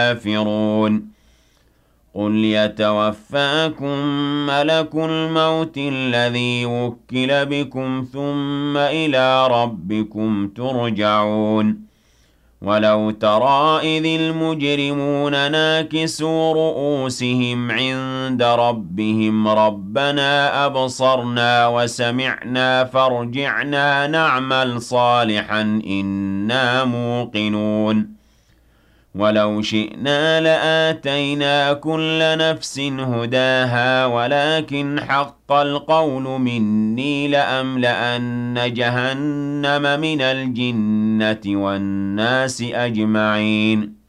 الكافرون قل يتوفاكم ملك الموت الذي وكل بكم ثم إلى ربكم ترجعون ولو ترى إذ المجرمون ناكسوا رؤوسهم عند ربهم ربنا أبصرنا وسمعنا فارجعنا نعمل صالحا إنا موقنون ولو شئنا لآتينا كل نفس هداها ولكن حق القول مني لأملأن جهنم من الجنة والناس أجمعين